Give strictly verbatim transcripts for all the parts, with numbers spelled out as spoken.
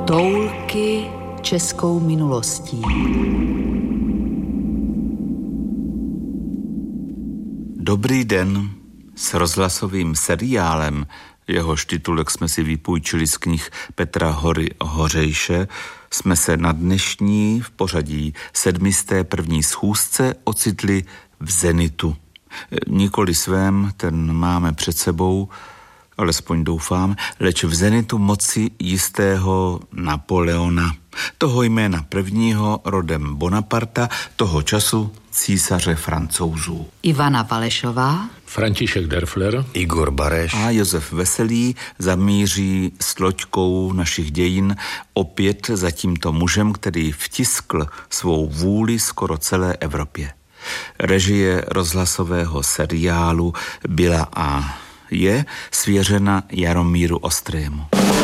Toulky českou minulostí. Dobrý den. S rozhlasovým seriálem, jehož titulek jsme si vypůjčili z knih Petra Hory Hořejše, jsme se na dnešní v pořadí sedmisté první schůzce ocitli v zenitu. Nikoli svém, ten máme před sebou, alespoň doufám, leč v zenitu moci jistého Napoleona, toho jména prvního rodem Bonaparta, toho času císaře Francouzů. Ivana Valešová, František Derfler, Igor Bareš a Josef Veselý zamíří s loďkou našich dějin opět za tímto mužem, který vtiskl svou vůli skoro celé Evropě. Režie rozhlasového seriálu byla a je svěřena Jaromíru Ostrému.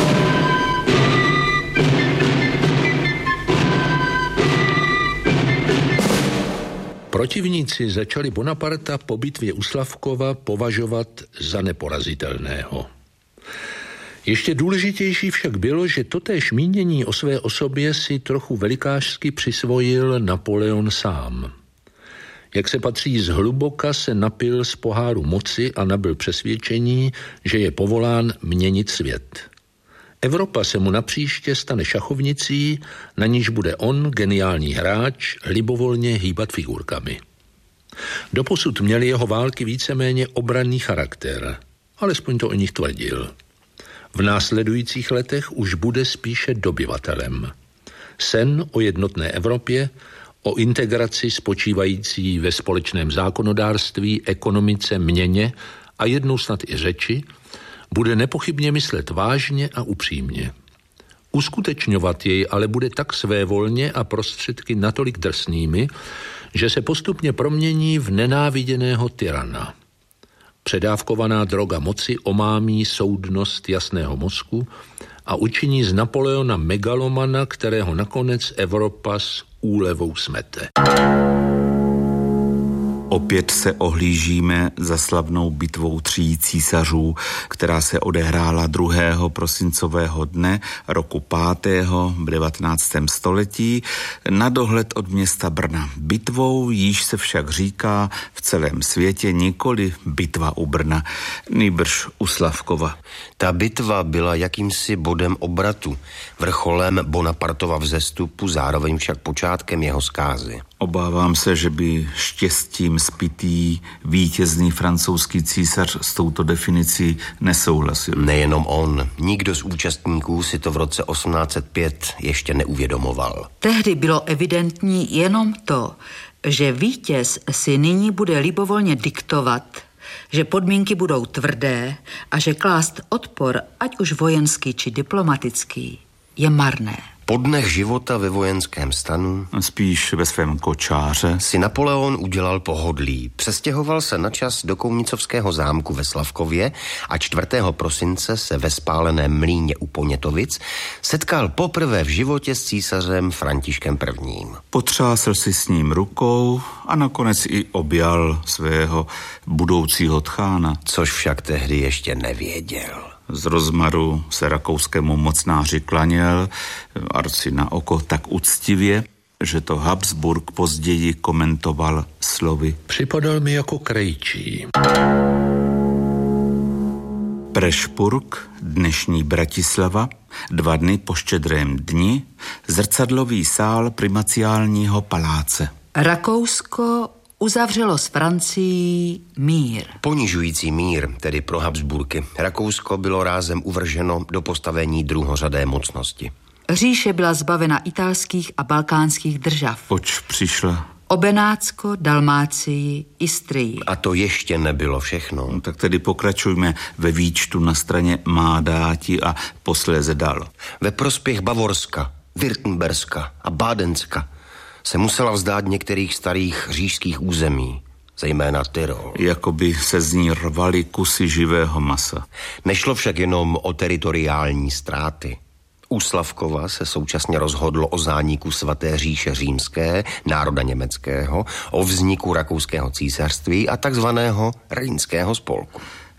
Protivníci začali Bonaparta po bitvě u Slavkova považovat za neporazitelného. Ještě důležitější však bylo, že totéž mínění o své osobě si trochu velikášsky přisvojil Napoleon sám. Jak se patří zhluboka, se napil z poháru moci a nabyl přesvědčení, že je povolán měnit svět. Evropa se mu napříště stane šachovnicí, na níž bude on, geniální hráč, libovolně hýbat figurkami. Doposud měly jeho války víceméně obranný charakter, alespoň to o nich tvrdil. V následujících letech už bude spíše dobyvatelem. Sen o jednotné Evropě, o integraci spočívající ve společném zákonodárství, ekonomice, měně a jednou snad i řeči, bude nepochybně myslet vážně a upřímně. Uskutečňovat jej ale bude tak svévolně a prostředky natolik drsnými, že se postupně promění v nenáviděného tyrana. Předávkovaná droga moci omámí soudnost jasného mozku a učiní z Napoleona megalomana, kterého nakonec Evropa s úlevou smete. Opět se ohlížíme za slavnou bitvou tří císařů, která se odehrála druhého prosincového dne roku pátého v devatenáctém století na dohled od města Brna. Bitvou jíž se však říká v celém světě nikoli bitva u Brna, nýbrž u Slavkova. Ta bitva byla jakýmsi bodem obratu, vrcholem Bonapartova vzestupu, zároveň však počátkem jeho zkázy. Obávám se, že by štěstím spitý vítězný francouzský císař s touto definicí nesouhlasil. Nejenom on, nikdo z účastníků si to v roce osmnáct set pět ještě neuvědomoval. Tehdy bylo evidentní jenom to, že vítěz si nyní bude libovolně diktovat, že podmínky budou tvrdé a že klást odpor, ať už vojenský či diplomatický, je marné. Po dnech života ve vojenském stanu, spíš ve svém kočáře, si Napoleon udělal pohodlí. Přestěhoval se na čas do Kounicovského zámku ve Slavkově a čtvrtého prosince se ve spáleném mlýně u Ponětovic setkal poprvé v životě s císařem Františkem prvním. Potřásl si s ním rukou a nakonec i objal svého budoucího tchána. Což však tehdy ještě nevěděl. Z rozmaru se rakouskému mocnáři klaněl, arci na oko tak úctivě, že to Habsburg později komentoval slovy. Připadal mi jako krejčí. Prešpurg, dnešní Bratislava, dva dny po Štědrém dni, zrcadlový sál primaciálního paláce. Rakousko uzavřelo s Francií mír. Ponižující mír, tedy pro Habsburky. Rakousko bylo rázem uvrženo do postavení druhořadé mocnosti. Říše byla zbavena italských a balkánských držav. Oč přišla? O Benátsko, Dalmácii, Istrii. A to ještě nebylo všechno. No, tak tedy pokračujme ve výčtu na straně Mádáti a posléze dál. Ve prospěch Bavorska, Württemberska a Bádenska se musela vzdát některých starých říšských území, zejména Tyrol. Jakoby se z ní rvaly kusy živého masa. Nešlo však jenom o teritoriální ztráty. U Slavkova se současně rozhodlo o zániku svaté říše římské, národa německého, o vzniku rakouského císařství a takzvaného Rýnského spolku.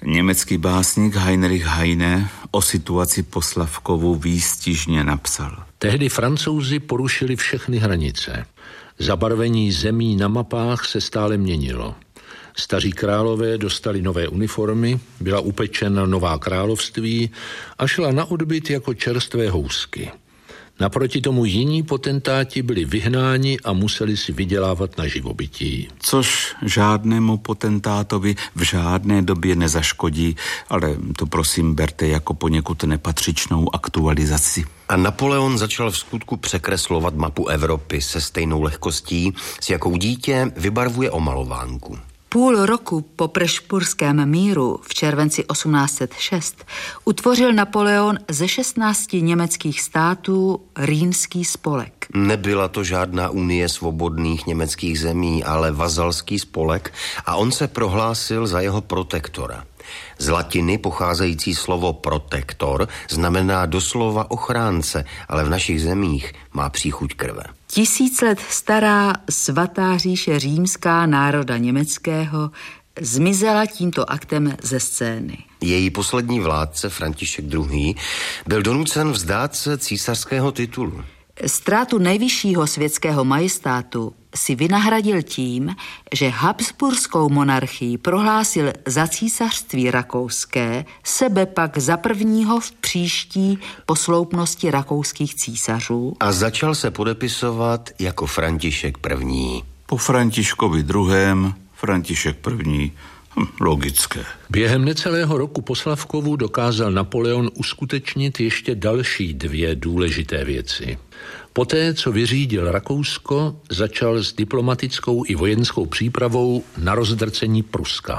Německý básník Heinrich Heine o situaci po Slavkovu výstižně napsal. Tehdy Francouzi porušili všechny hranice. Zabarvení zemí na mapách se stále měnilo. Staří králové dostali nové uniformy, byla upečena nová království a šla na odbyt jako čerstvé housky. Naproti tomu jiní potentáti byli vyhnáni a museli si vydělávat na živobytí. Což žádnému potentátovi v žádné době nezaškodí, ale to prosím berte jako poněkud nepatřičnou aktualizaci. A Napoleon začal v skutku překreslovat mapu Evropy se stejnou lehkostí, s jakou dítě vybarvuje omalovánku. Půl roku po Prešpurském míru v červenci osmnáct set šest utvořil Napoleon ze šestnácti německých států Rýnský spolek. Nebyla to žádná unie svobodných německých zemí, ale vazalský spolek a on se prohlásil za jeho protektora. Z latiny pocházející slovo protektor znamená doslova ochránce, ale v našich zemích má příchuť krve. Tisíc let stará svatá říše římská národa německého zmizela tímto aktem ze scény. Její poslední vládce František druhý. byl donucen vzdát se císařského titulu. Ztrátu nejvyššího světského majestátu si vynahradil tím, že Habsburskou monarchii prohlásil za císařství rakouské, sebe pak za prvního v příští posloupnosti rakouských císařů. A začal se podepisovat jako František první. Po Františkovi druhém, František první. Hm, logické. Během necelého roku po Slavkovu dokázal Napoleon uskutečnit ještě další dvě důležité věci. Poté, co vyřídil Rakousko, začal s diplomatickou i vojenskou přípravou na rozdrcení Pruska.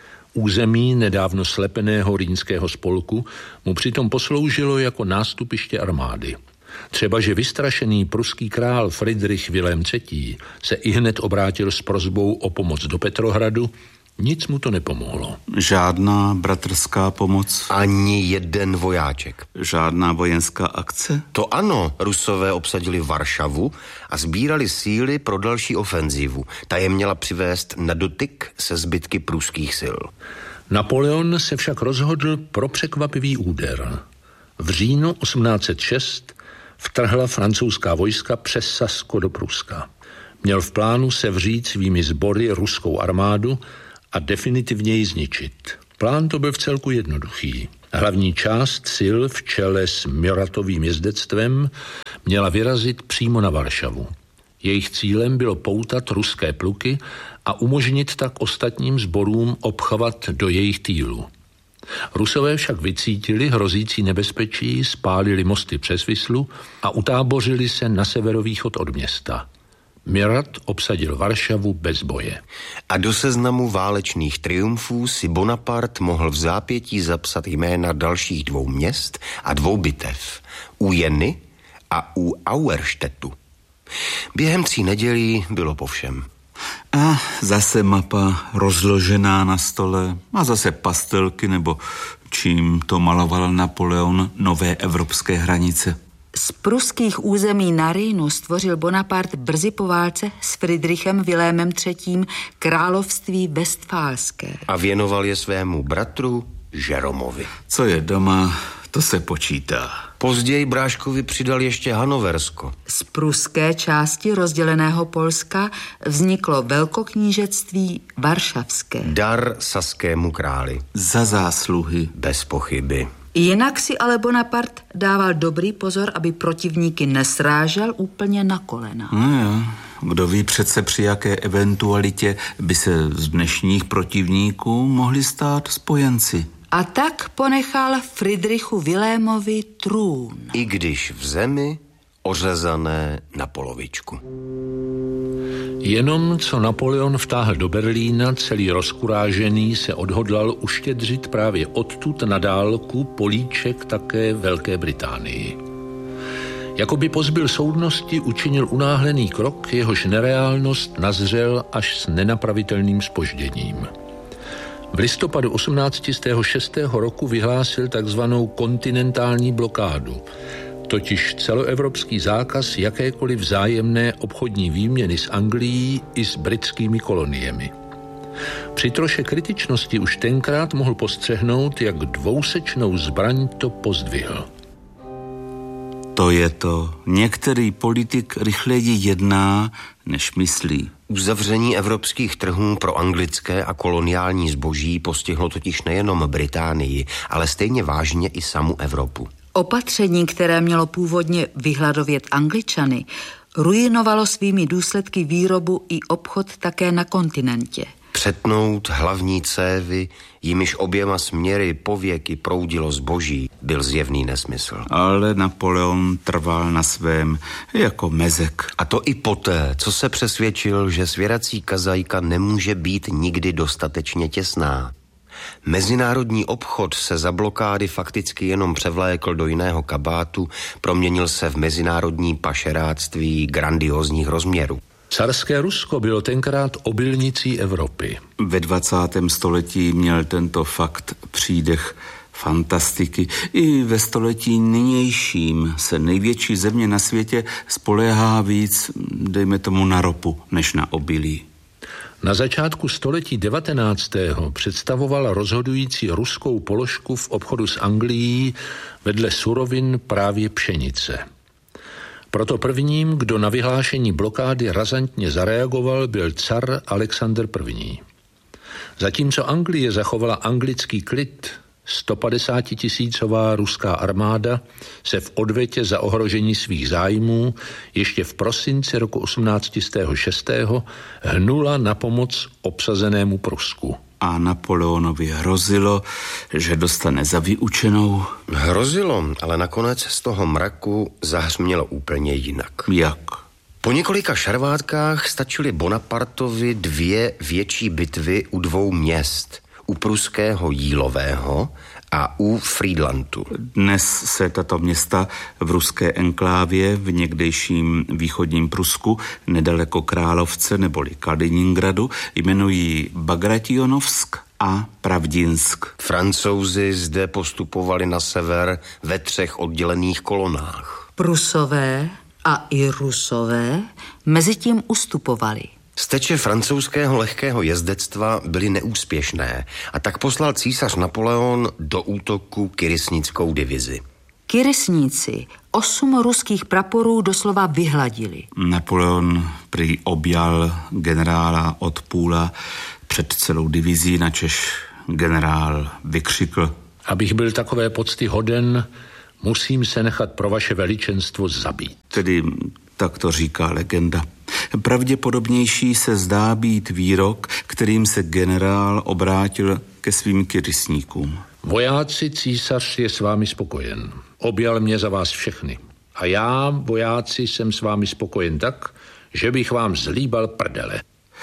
Území nedávno slepeného Rýnského spolku mu přitom posloužilo jako nástupiště armády. Třeba, že vystrašený pruský král Fridrich Vilém třetí. se ihned obrátil s prosbou o pomoc do Petrohradu, nic mu to nepomohlo. Žádná bratrská pomoc? Ani jeden vojáček. Žádná vojenská akce? To ano, Rusové obsadili Varšavu a sbírali síly pro další ofenzivu. Ta je měla přivést na dotyk se zbytky pruských sil. Napoleon se však rozhodl pro překvapivý úder. V říjnu osmnáct set šest vtrhla francouzská vojska přes Sasko do Pruska. Měl v plánu sevřít svými sbory ruskou armádu a definitivně ji zničit. Plán to byl v celku jednoduchý. Hlavní část sil v čele s Muratovým jezdectvem měla vyrazit přímo na Varšavu. Jejich cílem bylo poutat ruské pluky a umožnit tak ostatním sborům obchvat do jejich týlu. Rusové však vycítili hrozící nebezpečí, spálili mosty přes Vislu a utábořili se na severovýchod od města. Murat obsadil Varšavu bez boje. A do seznamu válečných triumfů si Bonaparte mohl v zápětí zapsat jména dalších dvou měst a dvou bitev. U Jeny a u Auerstettu. Během tří nedělí bylo po všem. A zase mapa rozložená na stole a zase pastelky nebo čím to maloval Napoleon nové evropské hranice. Z pruských území na Rýnu stvořil Bonaparte brzy po válce s Fridrichem Vilémem třetím. království Vestfálské. A věnoval je svému bratru Žeromovi. Co je doma, to se počítá. Později Bráškovi přidal ještě Hanoversko. Z pruské části rozděleného Polska vzniklo velkoknížectví Varšavské. Dar saskému králi. Za zásluhy. Bez pochyby. Jinak si ale Bonaparte dával dobrý pozor, aby protivníky nesrážel úplně na kolena. No jo, kdo ví přece při jaké eventualitě by se z dnešních protivníků mohli stát spojenci. A tak ponechal Fridrichu Vilémovi trůn. I když v zemi ořezané na polovičku. Jenom co Napoleon vtáhl do Berlína, celý rozkurážený se odhodlal uštědřit právě odtud na dálku políček také Velké Británii. Jakoby pozbyl soudnosti, učinil unáhlený krok, jehož nereálnost nazřel až s nenapravitelným zpožděním. V listopadu osmnáct set šestého roku vyhlásil takzvanou kontinentální blokádu, totiž celoevropský zákaz jakékoliv vzájemné obchodní výměny s Anglií i s britskými koloniemi. Při troše kritičnosti už tenkrát mohl postřehnout, jak dvousečnou zbraň to pozdvihl. To je to. Některý politik rychleji jedná, než myslí. Uzavření evropských trhů pro anglické a koloniální zboží postihlo totiž nejenom Británii, ale stejně vážně i samu Evropu. Opatření, které mělo původně vyhladovět Angličany, ruinovalo svými důsledky výrobu i obchod také na kontinentě. Přetnout hlavní cévy, jimiž oběma směry pověky proudilo zboží, byl zjevný nesmysl. Ale Napoleon trval na svém jako mezek. A to i poté, co se přesvědčil, že svěrací kazajka nemůže být nikdy dostatečně těsná. Mezinárodní obchod se za blokády fakticky jenom převlékl do jiného kabátu, proměnil se v mezinárodní pašeráctví grandiózních rozměrů. Carské Rusko bylo tenkrát obilnicí Evropy. Ve dvacátém století měl tento fakt přídech fantastiky. I ve století nynějším se největší země na světě spoléhá víc, dejme tomu, na ropu, než na obilí. Na začátku století devatenáctého představovala rozhodující ruskou položku v obchodu s Anglií vedle surovin právě pšenice. Proto prvním, kdo na vyhlášení blokády razantně zareagoval, byl car Alexandr první. Zatímco Anglie zachovala anglický klid, stopadesátitisícová ruská armáda se v odvetě za ohrožení svých zájmů ještě v prosinci roku osmnáct set šest hnula na pomoc obsazenému Prusku. A Napoleonovi hrozilo, že dostane za vyučenou. Hrozilo, ale nakonec z toho mraku zahřmělo úplně jinak. Jak? Po několika šarvátkách stačily Bonapartovi dvě větší bitvy u dvou měst, u pruského Jílového a u Friedlandu. Dnes se tato města v ruské enklávě v někdejším východním Prusku nedaleko Královce neboli Kaliningradu jmenují Bagrationovsk a Pravdinsk. Francouzi zde postupovali na sever ve třech oddělených kolonách. Prusové a i Rusové mezitím ustupovali. Steče francouzského lehkého jezdectva byly neúspěšné a tak poslal císař Napoleon do útoku Kyrysnickou divizi. Kyrysníci osm ruských praporů doslova vyhladili. Napoleon prý objal generála od Půla před celou divizí, načež generál vykřikl: Abych byl takové pocty hoden, musím se nechat pro vaše veličenstvo zabít. Tedy tak to říká legenda. Pravděpodobnější se zdá být výrok, kterým se generál obrátil ke svým kyrysníkům. Vojáci, císař je s vámi spokojen. Objal mě za vás všechny. A já, vojáci, jsem s vámi spokojen tak, že bych vám zlíbal prdele.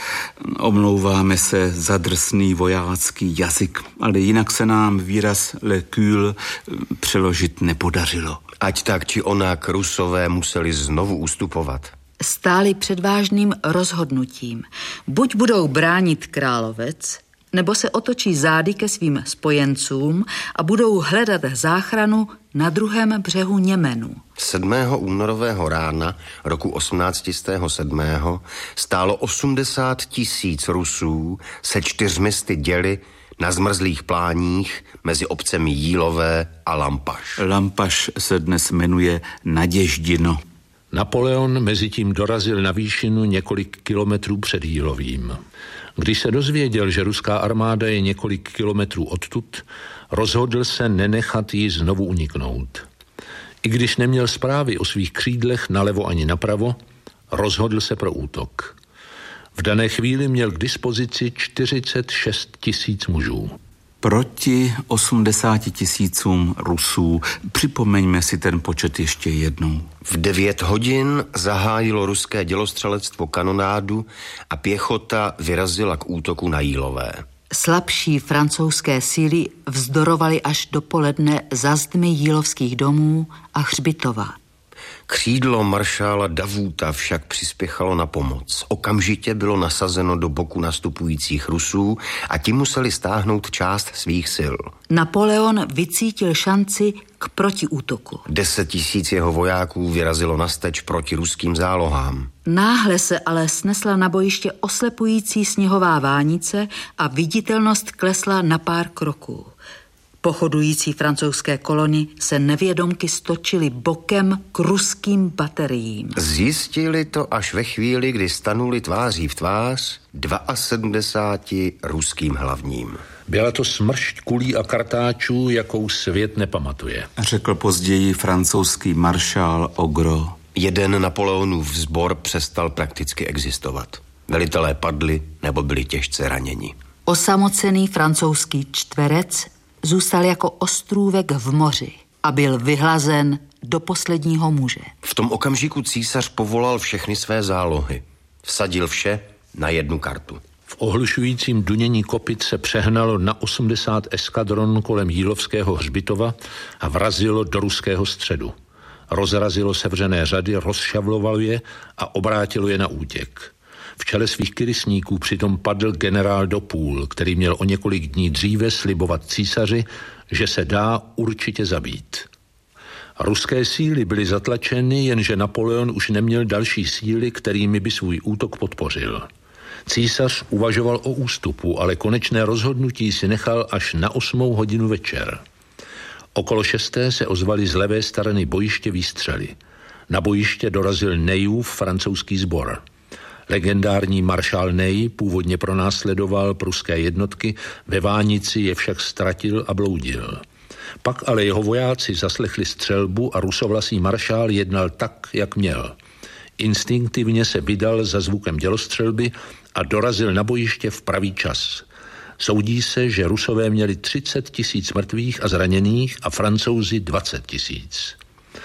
Omlouváme se za drsný vojácký jazyk, ale jinak se nám výraz le cul přeložit nepodařilo. Ať tak či onak Rusové museli znovu ustupovat. Stáli před vážným rozhodnutím. Buď budou bránit Královec, nebo se otočí zády ke svým spojencům a budou hledat záchranu na druhém břehu Němenu. sedmého únorového rána roku osmnáct set sedm stálo osmdesát tisíc Rusů se čtyřmisty děly na zmrzlých pláních mezi obcemi Jílové a Lampaš. Lampaš se dnes jmenuje Naděždino. Napoleon mezitím dorazil na výšinu několik kilometrů před Jílovým. Když se dozvěděl, že ruská armáda je několik kilometrů odtud, rozhodl se nenechat jí znovu uniknout. I když neměl zprávy o svých křídlech nalevo ani napravo, rozhodl se pro útok. V dané chvíli měl k dispozici čtyřicet šest tisíc mužů. Proti osmdesáti tisícům Rusů. Připomeňme si ten počet ještě jednou. V devět hodin zahájilo ruské dělostřelectvo kanonádu a pěchota vyrazila k útoku na Jílové. Slabší francouzské síly vzdorovaly až dopoledne za zdmi jílovských domů a hřbitova. Křídlo maršála Davuta však přispěchalo na pomoc. Okamžitě bylo nasazeno do boku nastupujících Rusů a ti museli stáhnout část svých sil. Napoleon vycítil šanci k protiútoku. Deset tisíc jeho vojáků vyrazilo nasteč proti ruským zálohám. Náhle se ale snesla na bojiště oslepující sněhová vánice a viditelnost klesla na pár kroků. Pochodující francouzské kolony se nevědomky stočily bokem k ruským bateriím. Zjistili to až ve chvíli, kdy stanuli tváří v tvář sedmdesáti dva ruským hlavním. Byla to smršť kulí a kartáčů, jakou svět nepamatuje. Řekl později francouzský maršál Ogro. Jeden Napoleonův sbor přestal prakticky existovat. Velitelé padli nebo byli těžce raněni. Osamocený francouzský čtverec zůstal jako ostrůvek v moři a byl vyhlazen do posledního muže. V tom okamžiku císař povolal všechny své zálohy. Vsadil vše na jednu kartu. V ohlušujícím dunění kopyt se přehnalo na osmdesát eskadron kolem Jílovského hřbitova a vrazilo do ruského středu. Rozrazilo sevřené řady, rozšavlovalo je a obrátilo je na útěk. V čele svých kyrysníků přitom padl generál Dopůl, který měl o několik dní dříve slibovat císaři, že se dá určitě zabít. Ruské síly byly zatlačeny, jenže Napoleon už neměl další síly, kterými by svůj útok podpořil. Císař uvažoval o ústupu, ale konečné rozhodnutí si nechal až na osmou hodinu večer. Okolo šesté se ozvali z levé strany bojiště výstřely. Na bojiště dorazil Neyův francouzský sbor. Legendární maršál Ney původně pronásledoval pruské jednotky, ve Vánici je však ztratil a bloudil. Pak ale jeho vojáci zaslechli střelbu a rusovlasý maršál jednal tak, jak měl. Instinktivně se vydal za zvukem dělostřelby a dorazil na bojiště v pravý čas. Soudí se, že Rusové měli třicet tisíc mrtvých a zraněných a Francouzi dvacet tisíc.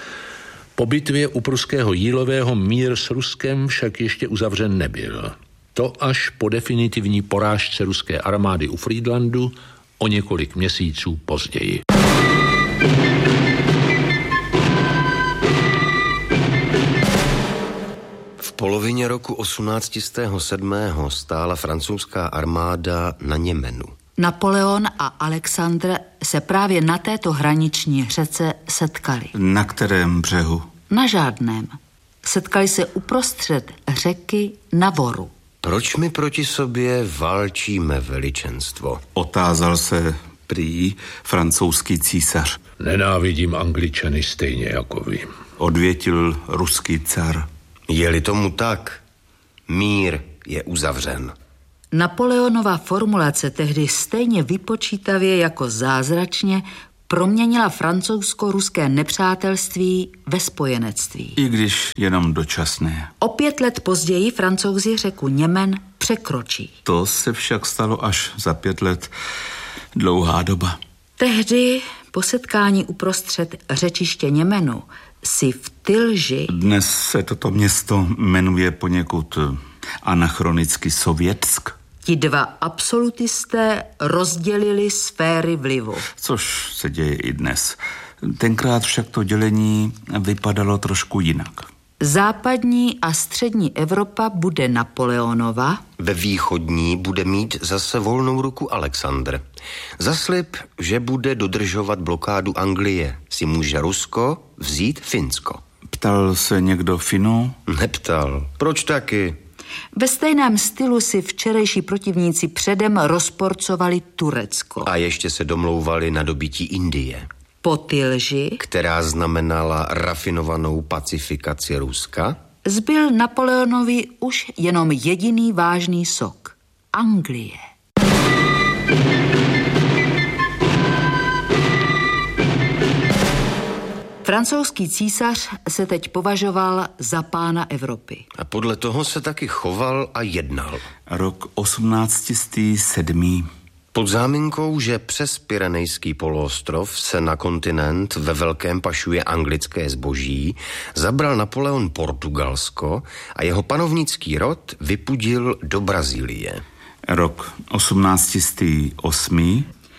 Po bitvě u pruského Jílového mír s Ruskem však ještě uzavřen nebyl. To až po definitivní porážce ruské armády u Frýdlantu o několik měsíců později. V polovině roku osmnáct set sedm stála francouzská armáda na Němenu. Napoleon a Alexandr se právě na této hraniční řece setkali. Na kterém břehu? Na žádném. Setkali se uprostřed řeky na Voru. Proč my proti sobě válčíme, veličenstvo? Otázal se prý francouzský císař. Nenávidím Angličany stejně jako vy. Odvětil ruský car. Je-li tomu tak, mír je uzavřen. Napoleonova formulace tehdy stejně vypočítavě jako zázračně proměnila francouzsko-ruské nepřátelství ve spojenectví. I když jenom dočasné. O pět let později Francouzi řeku Němen překročí. To se však stalo až za pět let. Dlouhá doba. Tehdy po setkání uprostřed řečiště Němenu si v Tylži... Dnes se toto město jmenuje poněkud anachronicky Sovětsk. Ti dva absolutisté rozdělili sféry vlivu. Což se děje i dnes. Tenkrát však to dělení vypadalo trošku jinak. Západní a střední Evropa bude Napoleonova. Ve východní bude mít zase volnou ruku Alexandr. Za slib, že bude dodržovat blokádu Anglie, si může Rusko vzít Finsko. Ptal se někdo Finů? Neptal. Proč taky? Ve stejném stylu si včerejší protivníci předem rozporcovali Turecko. A ještě se domlouvali na dobytí Indie. Po Tylži, která znamenala rafinovanou pacifikaci Ruska, zbyl Napoleonovi už jenom jediný vážný sok. Anglie. Francouzský císař se teď považoval za pána Evropy. A podle toho se taky choval a jednal. Rok osmnáct set sedm. Pod záminkou, že přes Pyrenejský poloostrov se na kontinent ve velkém pašuje anglické zboží, zabral Napoleon Portugalsko a jeho panovnický rod vypudil do Brazílie. Rok osmnáct set osm.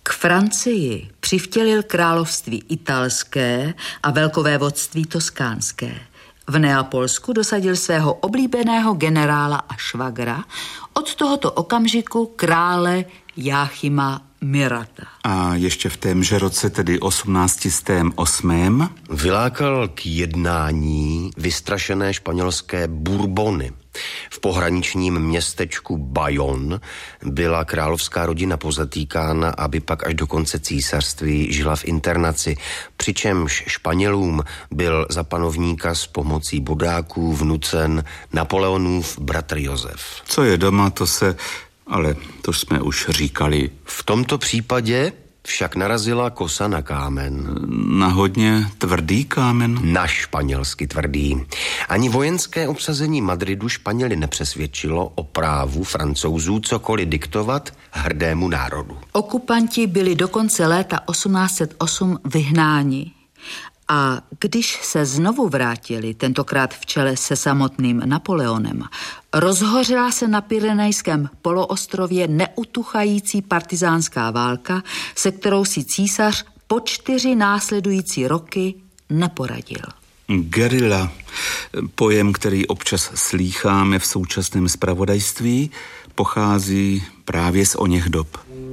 K Francii přivtělil království italské a velkovévodství toskánské. V Neapolsku dosadil svého oblíbeného generála a švagra, od tohoto okamžiku krále Jáchyma Mirata. A ještě v témže roce, tedy osmnáct set osm. vylákal k jednání vystrašené španělské Bourbony. V pohraničním městečku Bayonne byla královská rodina pozatýkána, aby pak až do konce císařství žila v internaci, přičemž Španělům byl za panovníka s pomocí bodáků vnucen Napoleonův bratr Josef. Co je doma, to se... Ale to jsme už říkali. V tomto případě však narazila kosa na kámen. Na hodně tvrdý kámen? Na španělsky tvrdý. Ani vojenské obsazení Madridu Španěly nepřesvědčilo o právu Francouzů cokoliv diktovat hrdému národu. Okupanti byli do konce léta osmnáct set osm vyhnáni. A když se znovu vrátili, tentokrát v čele se samotným Napoleonem, rozhořela se na Pyrenejském poloostrově neutuchající partizánská válka, se kterou si císař po čtyři následující roky neporadil. Gerila, pojem, který občas slýcháme v současném zpravodajství, pochází právě z oněch dob.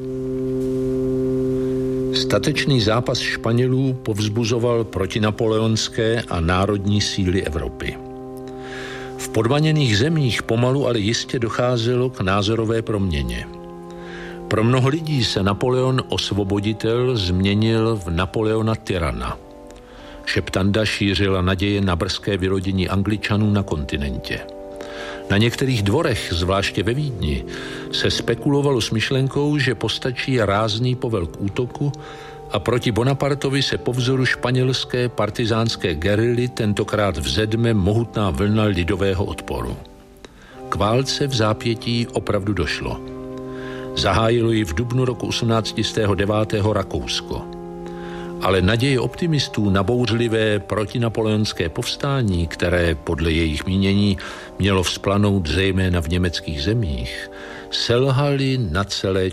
Statečný zápas Španělů povzbuzoval protinapoleonské a národní síly Evropy. V podmaněných zemích pomalu, ale jistě docházelo k názorové proměně. Pro mnoho lidí se Napoleon osvoboditel změnil v Napoleona tyrana. Šeptanda šířila naděje na brzké vylodění Angličanů na kontinentě. Na některých dvorech, zvláště ve Vídni, se spekulovalo s myšlenkou, že postačí rázný povel k útoku a proti Bonapartovi se po vzoru španělské partizánské gerily tentokrát vzedme mohutná vlna lidového odporu. K válce v zápětí opravdu došlo. Zahájilo ji v dubnu roku osmnáct set devět Rakousko. Ale naděje optimistů na bouřlivé protinapoleonské povstání, které podle jejich mínění mělo vzplanout zejména v německých zemích, selhaly na celé